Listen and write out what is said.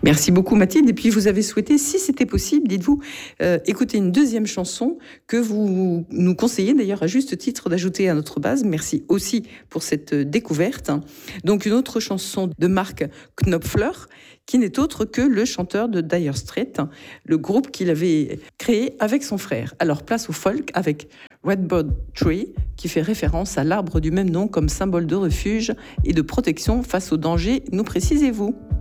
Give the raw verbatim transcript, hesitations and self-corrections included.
Merci beaucoup Mathilde. Et puis vous avez souhaité, si c'était possible, dites-vous, euh, écouter une deuxième chanson que vous nous conseillez d'ailleurs à juste titre d'ajouter à notre base. Merci aussi pour cette découverte. Donc une autre chanson de Mark Knopfler, qui n'est autre que le chanteur de Dire Straits, le groupe qu'il avait créé avec son frère. Alors place au folk avec Redbud Tree, qui fait référence à l'arbre du même nom comme symbole de refuge et de protection face aux dangers, nous précisez-vous.